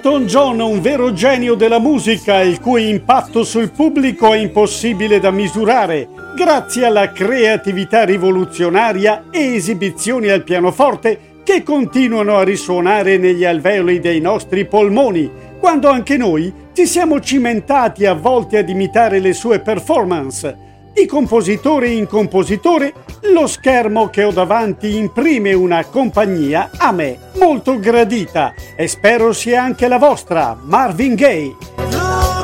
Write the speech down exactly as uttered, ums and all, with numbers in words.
Elton John, un vero genio della musica, il cui impatto sul pubblico è impossibile da misurare, grazie alla creatività rivoluzionaria e esibizioni al pianoforte che continuano a risuonare negli alveoli dei nostri polmoni, quando anche noi ci siamo cimentati a volte ad imitare le sue performance. Di compositore in compositore, lo schermo che ho davanti imprime una compagnia a me molto gradita e spero sia anche la vostra, Marvin Gaye.